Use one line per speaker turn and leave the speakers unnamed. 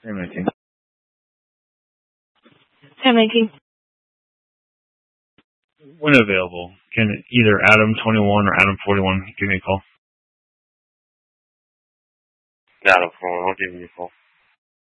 Same 19.
Same 19.
When available, can either Adam21 or Adam41 give me a call?
Adam41, I'll give you a call.